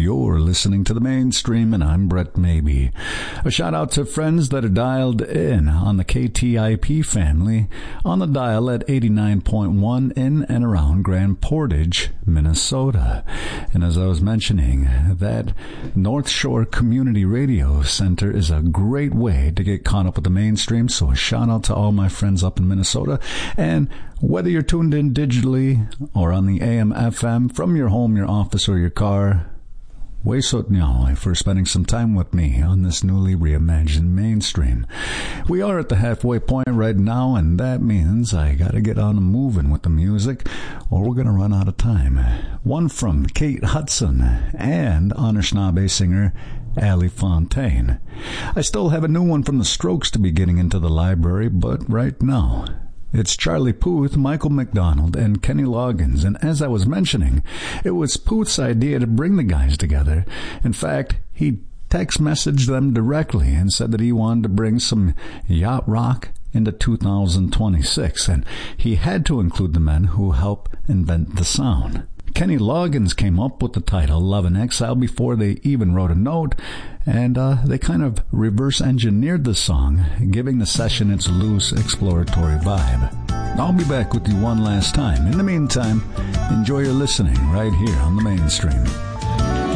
You're listening to The Mainstream, and I'm Brett Maybe. A shout out to friends that are dialed in on the KTIP family on the dial at 89.1 in and around Grand Portage, Minnesota. And as I was mentioning, that North Shore Community Radio Center is a great way to get caught up with The Mainstream, so a shout out to all my friends up in Minnesota. And whether you're tuned in digitally or on the AM/FM from your home, your office, or your car, Waysot Nyawai for spending some time with me on this newly reimagined Mainstream. We are at the halfway point right now, and that means I gotta get on moving with the music, or we're gonna run out of time. One from Kate Hudson and Anishinaabe singer Ali Fontaine. I still have a new one from the Strokes to be getting into the library, but right now it's Charlie Puth, Michael McDonald, and Kenny Loggins. And as I was mentioning, it was Puth's idea to bring the guys together. In fact, he text messaged them directly and said that he wanted to bring some yacht rock into 2026. And he had to include the men who helped invent the sound. Kenny Loggins came up with the title Love in Exile before they even wrote a note, and they kind of reverse-engineered the song, giving the session its loose, exploratory vibe. I'll be back with you one last time. In the meantime, enjoy your listening right here on The Mainstream.